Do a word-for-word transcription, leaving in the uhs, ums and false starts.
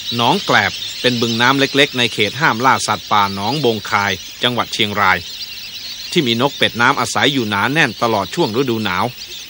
หนองแกลบเป็นบึงน้ำเล็กๆในเขตห้ามล่าสัตว์ป่าหนองบงคายจังหวัดเชียงรายที่มีนกเป็ดน้ำอาศัยอยู่หนาแน่นตลอดช่วงฤดูหนาว